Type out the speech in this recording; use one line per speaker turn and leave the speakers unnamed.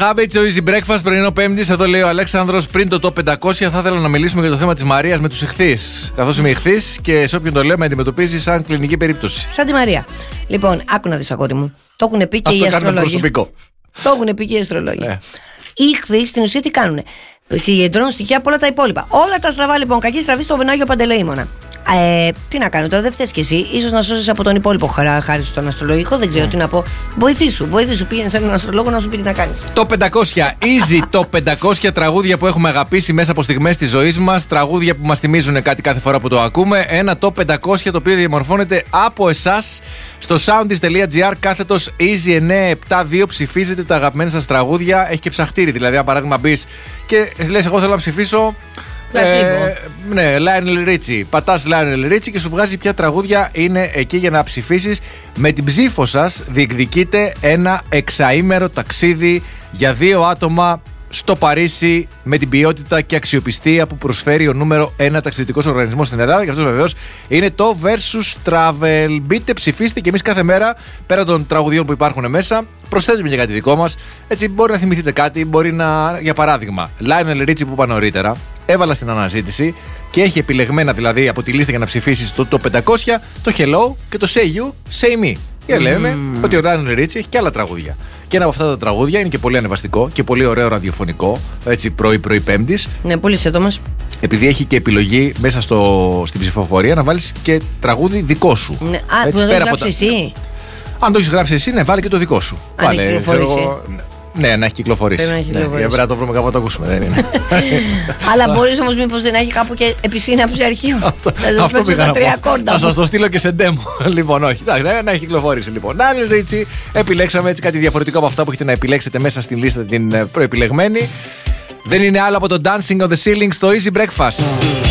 Habits, ο Easy Breakfast, πρωινό Πέμπτης. Εδώ λέει ο Αλέξανδρος, πριν το top 500 θα ήθελα να μιλήσουμε για το θέμα της Μαρίας με τους ηχθείς. Καθώς είμαι ηχθής και σε όποιον το λέω με αντιμετωπίζει σαν κλινική περίπτωση.
Σαν τη Μαρία. Λοιπόν, άκου να δεις, αγόρι μου. Το έχουν πει και οι αστρολόγοι. Το έχουν πει και οι αστρολόγοι. Οι ηχθείς στην ουσία τι κάνουνε? Συγκεντρώνουν στοιχεία από όλα τα υπόλοιπα. Όλα τα στραβά λοιπόν. Κακή στραβή στο Βενάγιο Παντελεήμονα. Τι να κάνω τώρα, δεν φταίς κι εσύ. Ίσως να σώσεις από τον υπόλοιπο χάρη στον αστρολογικό. Δεν ξέρω τι να πω. Βοηθήσου. Πήγαινε σε έναν αστρολόγο να σου πει τι να κάνεις. Το 500. Easy. Το 500 τραγούδια που έχουμε αγαπήσει μέσα από στιγμές της ζωής μας. Τραγούδια που μας θυμίζουν κάτι κάθε φορά που το ακούμε. Ένα top 500 το οποίο διαμορφώνεται από εσάς. Στο soundis.gr κάθετος Easy 972 ψηφίζετε τα αγαπημένα σας τραγούδια. Έχει και ψαχτήρι. Δηλαδή, αν παράδειγμα μπεις και λες, εγώ θέλω να ψηφίσω. Ναι, Lionel Richie. Πατάς Lionel Richie και σου βγάζει ποια τραγούδια είναι εκεί για να ψηφίσεις. Με την ψήφο σας διεκδικείτε ένα εξαήμερο ταξίδι για 2 άτομα στο Παρίσι με την ποιότητα και αξιοπιστία που προσφέρει ο νούμερο 1 ταξιδιωτικός οργανισμός στην Ελλάδα. Και αυτό βεβαίως είναι το Versus Travel. Μπείτε, ψηφίστε και εμείς κάθε μέρα πέρα των τραγουδιών που υπάρχουν μέσα προσθέτουμε και κάτι δικό μας. Έτσι μπορεί να θυμηθείτε κάτι, μπορεί να. Για παράδειγμα, Lionel Richie που είπα νωρίτερα, έβαλα στην αναζήτηση και έχει επιλεγμένα δηλαδή από τη λίστα για να ψηφίσεις το 500, το Hello και το Say You, Say Me. Και λέμε ότι ο Lionel Richie έχει και άλλα τραγούδια. Και ένα από αυτά τα τραγούδια είναι και πολύ ανεβαστικό και πολύ ωραίο ραδιοφωνικό. Έτσι, πρωί Πέμπτης. Ναι, πολύ σύντομος. Επειδή έχει και επιλογή μέσα στην ψηφοφορία να βάλεις και τραγούδι δικό σου. Ναι. Α, που να το γράψεις εσύ.
Αν το έχεις γράψει εσύ, ναι, βάλει και το δικό σου.
Βάλε,
ναι, να έχει κυκλοφορήσει. Πρέπει να το βρούμε κάπου να το ακούσουμε. Δεν είναι.
Αλλά μπορείς όμως μήπως να έχει κάπου και επισύναψη αρχείο.
Αυτό πήγα να πω. Θα σας το στείλω και σε demo. Λοιπόν, όχι. Να έχει κυκλοφορήσει λοιπόν. Lionel Richie, επιλέξαμε έτσι κάτι διαφορετικό από αυτά που έχετε να επιλέξετε μέσα στην λίστα την προεπιλεγμένη. Δεν είναι άλλο από το Dancing on the Ceiling στο Easy Breakfast.